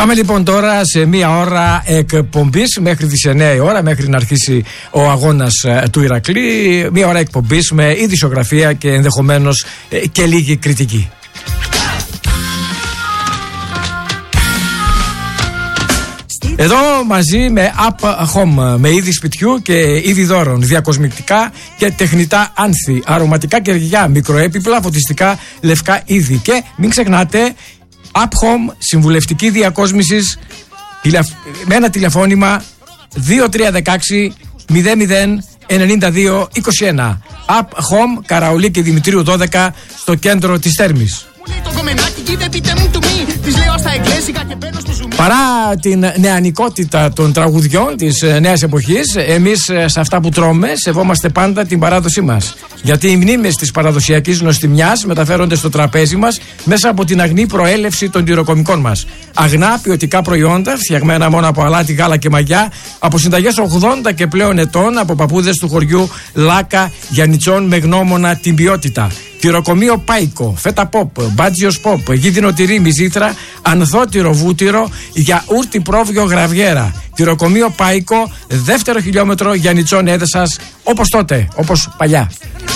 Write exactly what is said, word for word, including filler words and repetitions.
Πάμε λοιπόν τώρα σε μία ώρα εκπομπής μέχρι τις εννιά η ώρα, μέχρι να αρχίσει ο αγώνας του Ηρακλή. Μία ώρα εκπομπής με ειδησιογραφία και ενδεχομένως και λίγη κριτική. Εδώ μαζί με App Home, με είδη σπιτιού και είδη δώρων, διακοσμητικά και τεχνητά άνθη, αρωματικά κεριά, μικροέπιπλα, φωτιστικά, λευκά είδη. Και μην ξεχνάτε, App Home, συμβουλευτική διακόσμησης με ένα τηλεφώνημα δύο τρία ένα έξι μηδέν μηδέν εννιά δύο είκοσι ένα. App Home, Καραολί και Δημητρίου δώδεκα, στο κέντρο της Θέρμης. Παρά την νεανικότητα των τραγουδιών της νέας εποχής, εμείς σε αυτά που τρώμε σεβόμαστε πάντα την παράδοσή μας. Γιατί οι μνήμες της παραδοσιακής νοστιμιάς μεταφέρονται στο τραπέζι μας μέσα από την αγνή προέλευση των τυροκομικών μας. Αγνά ποιοτικά προϊόντα, φτιαγμένα μόνο από αλάτι, γάλα και μαγιά, από συνταγές ογδόντα και πλέον ετών, από παππούδες του χωριού Λάκα, Γιαννιτσών, με γνώμονα την ποιότητα. Τυροκομείο Πάικο, Φέτα Ποπ, Μπάτζιος Ποπ, Γίδινο Τυρί, Μυζήθρα, Ανθότυρο Βούτυρο, Γιαούρτι Πρόβιο Γραβιέρα. Τυροκομείο Πάικο, δεύτερο χιλιόμετρο Γιαννιτσών Έδεσας, όπως τότε, όπως παλιά.